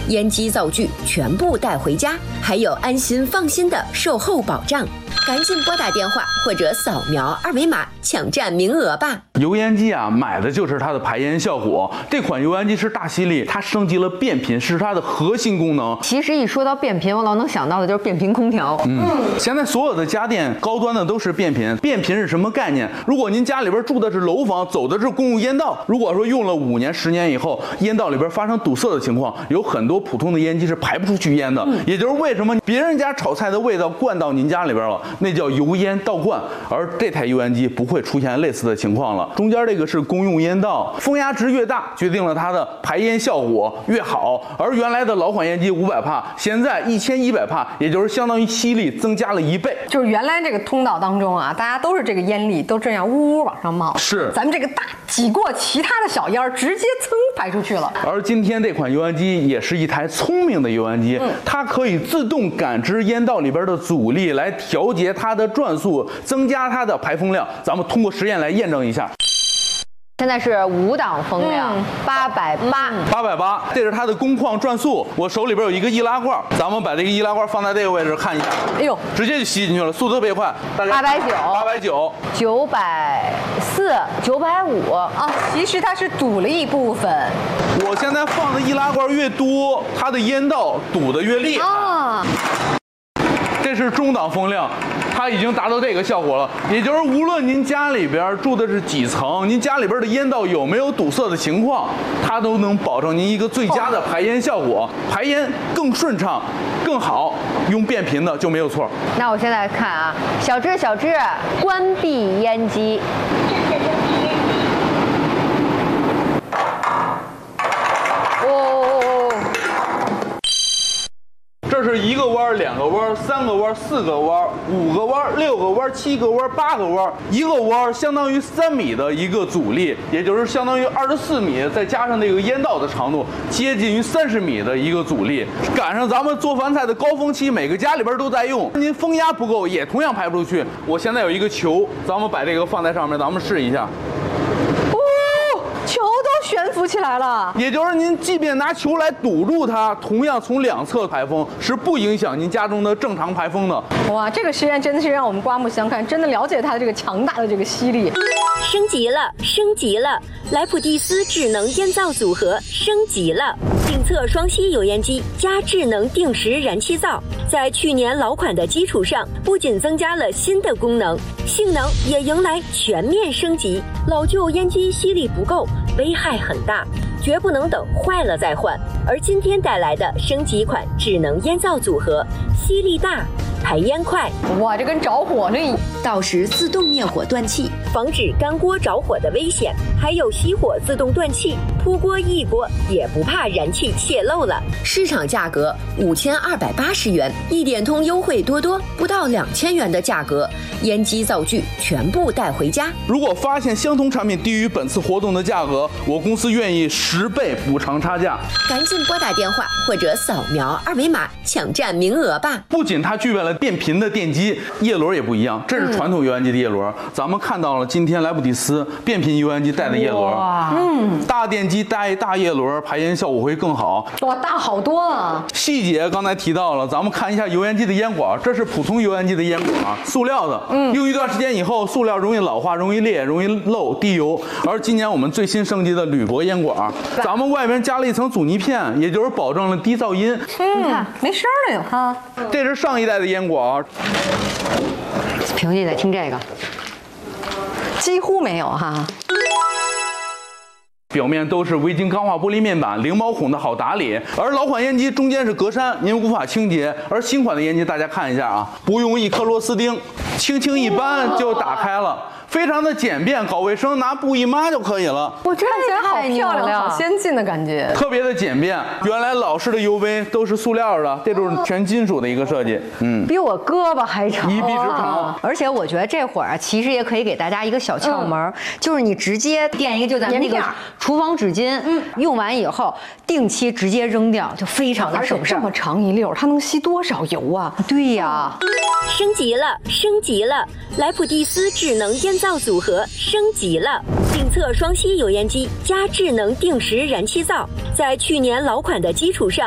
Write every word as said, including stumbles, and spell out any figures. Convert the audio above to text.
烟机灶具全部带回家，还有安心放心的售后保障。赶紧拨打电话或者扫描二维码抢占名额吧！ 油烟机啊，买的就是它的排烟效果。这款油烟机是大吸力，它升级了变频，是它的核心功能。 其实一说到变频，我老能想到的就是变频空调。 嗯，现在所有的家电高端的都是变频。变频是什么概念？如果您家里边住的是楼房，走的是公共烟道，如果说用了五年、十年以后，烟道里边发生堵塞的情况，有很多普通的烟机是排不出去烟的。嗯、也就是为什么别人家炒菜的味道灌到您家里边了，那叫油烟倒灌，而这台油烟机不会出现类似的情况了。中间这个是公用烟道，风压值越大，决定了它的排烟效果越好。而原来的老款烟机五百帕，现在一千一百帕，也就是相当于吸力增加了一倍。 就是原来这个通道当中啊，大家都是这个烟粒都这样呜呜往上冒， 是咱们这个大挤过其他的小烟，直接噌排出去了。 而今天这款油烟机也是一台聪明的油烟机，嗯、它可以自动感知烟道里边的阻力，来调节它的转速，增加它的排风量。咱们通过实验来验证一下。 现在是五档风量，八百八， 八百八，这是它的工况转速。我手里边有一个易拉罐，咱们把这个易拉罐放在这个位置看一下。 哎呦， 直接就吸进去了，速度特别快。 八百九， 八百九， 九百四，九百五啊！其实它是堵了一部分。 我现在放的易拉罐越多，它的烟道堵得越厉害。啊，这是中档风量。它已经达到这个效果了，也就是无论您家里边住的是几层，您家里边的烟道有没有堵塞的情况，它都能保证您一个最佳的排烟效果，排烟更顺畅、更好。用变频的就没有错。 那我现在看啊，小智，小智，关闭烟机。 这是一个弯、两个弯、三个弯、四个弯、五个弯、六个弯、七个弯、八个弯。一个弯相当于三米的一个阻力，也就是相当于二十四米，再加上那个烟道的长度，接近于三十米的一个阻力。赶上咱们做饭菜的高峰期，每个家里边都在用。您风压不够，也同样排不出去。我现在有一个球，咱们把这个放在上面，咱们试一下。 球都悬浮起来了， 也就是您即便拿球来堵住它，同样从两侧排风是不影响您家中的正常排风的。 哇，这个实验真的是让我们刮目相看，真的了解它的这个强大的这个吸力。 升级了，升级了！莱普蒂斯智能烟灶组合升级了，定测双吸油烟机加智能定时燃气灶，在去年老款的基础上，不仅增加了新的功能，性能也迎来全面升级。老旧烟机吸力不够，危害很大，绝不能等坏了再换。而今天带来的升级款智能烟灶组合，吸力大，排烟快。 哇，这跟着火了一样。 到时自动灭火断气，防止干锅着火的危险，还有熄火自动断气，扑锅易锅也不怕燃气泄漏了。市场价格五千二百八十元，一点通优惠多多，不到两千元的价格，烟机灶具全部带回家。 如果发现相同产品低于本次活动的价格，我公司愿意十倍补偿差价。 赶紧拨打电话或者扫描二维码抢占名额吧！ 不仅它具备了变频的电机，叶轮也不一样，这是传统油烟机的叶轮。嗯、咱们看到了今天莱普蒂斯变频油烟机带的叶轮，嗯，大电机带大叶轮，排烟效果会更好。 哇，大好多啊！ 细节刚才提到了，咱们看一下油烟机的烟管，这是普通油烟机的烟管，塑料的，嗯，用一段时间以后，塑料容易老化、容易裂、容易漏、滴油。而今年我们最新升级的铝箔烟管，咱们外边加了一层阻尼片，也就是保证了低噪音。 嗯，你看没声了有哈。 这是上一代的烟管， 平时得听这个， 几乎没有哈。 表面都是微晶钢化玻璃面板，零毛孔的好打理。而老款烟机中间是格栅，您无法清洁。而新款的烟机，大家看一下啊，不用一颗螺丝钉，轻轻一扳就打开了。非常的简便，搞卫生拿布一抹就可以了。 我看起来好漂亮，好先进的感觉， 特别的简便。原来老式的油杯都是塑料的，这都是全金属的一个设计。嗯， 比我胳膊还长， 一臂之长。 而且我觉得这会儿啊，其实也可以给大家一个小窍门，嗯、就是你直接垫一个，就咱们那个厨房纸巾，嗯，用完以后定期直接扔掉，就非常的省事。 这么长一溜，它能吸多少油啊？ 对呀。 升级了，升级了！莱普蒂斯智能烟灶组合升级了，定测双吸油烟机加智能定时燃气灶，在去年老款的基础上。